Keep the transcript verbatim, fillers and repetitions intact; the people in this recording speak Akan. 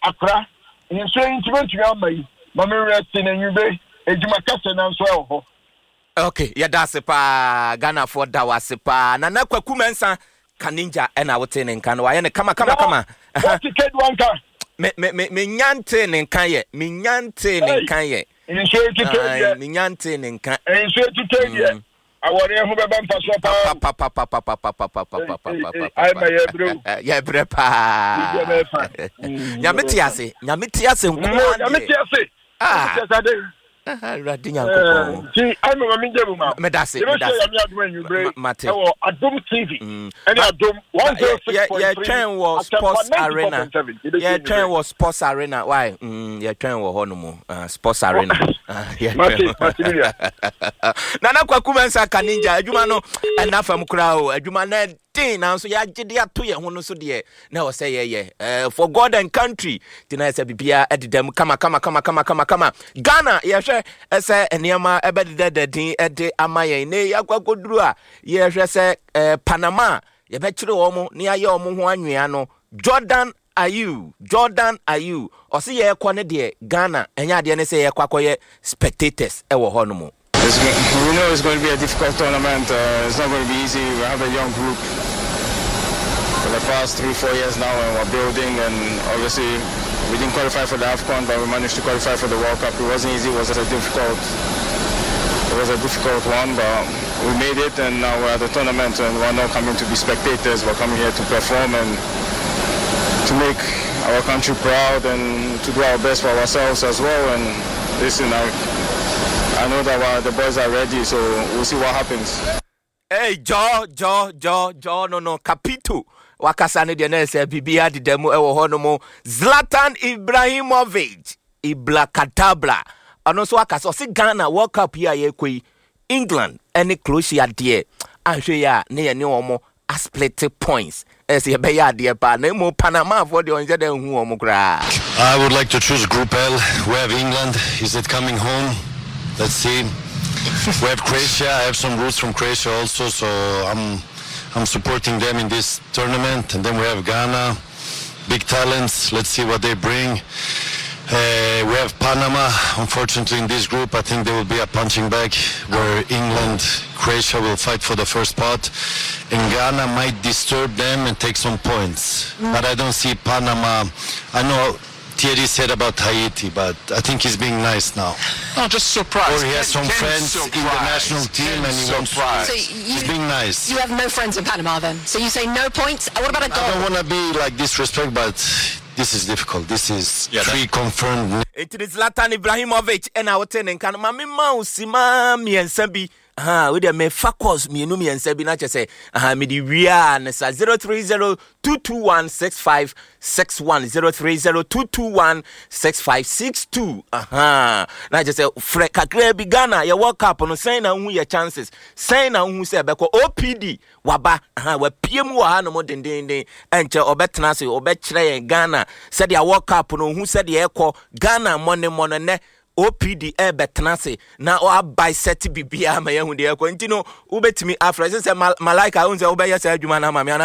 akra nso intimate you amai mama rest na nyube ejuma kase na nso e ho okay ya da se pa Ghana for da wa se pa na na kwaku mensa kaninja e na wote ne nkan wa ye ne kama kama kama what ticket one ka me me me nyante ne nkan ye me nyante ne nkan ye nso ticket ye me nyante ne nkan nso ticket ye awore hu beba mpaso pa pa pa pa pa pa pa pa pa pa pa ai ma ye bro ye bre pa nyameti ase nyameti ase nko nyameti ase ah Radi nyankopon. Ti I'm a minje ma. Me da se, me da se. Mate. E wo Adom T V. Any Adom one oh six point three. Yeah, train was Sports Arena. Yeah, train was Sports Arena. Why? Mm, yeah, train was honomo. Uh, Sports Arena. Yeah. Nana kwaku mensa kaninja adwuma no enafam kura o adwuma na din na so ya gide ato ye ho no so de na o say ye eh for God and country tina say bibia ededam kama kama kama kama kama kama Ghana ye hwe ese eniama ebedede dedin ede amaye ne yakwakoduru a ye hwe se Panama ye be kire wo mo ne aye wo mo ho anwea no Jordan Ayew Jordan Ayew o say ye kɔ ne de Ghana enya de ne say ye kwakoye spectators e wo ho no mo. We know it's going to be a difficult tournament. Uh, it's not going to be easy. We have a young group for the past three, four years now, and we're building. And obviously, we didn't qualify for the AFCON, but we managed to qualify for the World Cup. It wasn't easy. It was a difficult. It was a difficult one, but we made it, and now we're at the tournament, and we're not coming to be spectators. We're coming here to perform and to make our country proud and to do our best for ourselves as well. And listen, I. I know that uh, the boys are ready, so we'll see what happens. Hey, Jo, Jo, Jo, Jo, no, no, Capito. Wakasane de nese bibia di demo ewo hono mo Zlatan Ibrahimovic Ibla Katabla. Ano so wakasa si Ghana World Cup here ye koi England any Croatia de ahwe ya ne ye ne omo a split points. As ye be ya de pa na mo Panama for the onje de hu omo kra. I would like to choose Group L. We have England. Is it coming home? Let's see. We have Croatia. I have some roots from Croatia also, so I'm I'm supporting them in this tournament. And then we have Ghana, big talents. Let's see what they bring. Uh, we have Panama. Unfortunately, in this group, I think there will be a punching bag where England, Croatia will fight for the first spot, and Ghana might disturb them and take some points. Mm. But I don't see Panama. I know Thierry said about Haiti, but I think he's being nice now. No, just surprised. Or he has some Ken, friends surprised. in the national team Ken, and he wants to. So he's being nice. You have no friends in Panama then? So you say no points? What about a goal? I don't want to be like disrespect, but this is difficult. This is yeah, three confirmed. It is Zlatan Ibrahimovic and our tenant can mami mausima mi ensembi. Ah, we dey me fakos mi enu mi ensembi na che say ah me di wia na sa zero three zero two two one six five six one zero three zero two two one six five six two. Aha. Na che say fre kakra bi Ghana ye World Cup no say na hu ye chances. Say na hu say be ko O P D waba aha wa piem wa ha no mo dendenden enche obetena se obekire Ghana said ya World Cup no hu said ye ekọ Ghana money money ne O P D e betnase na o abai set bibia ma ye hu de ekọ ntino ubetimi afra se malaika unze obeye se adwuma na ma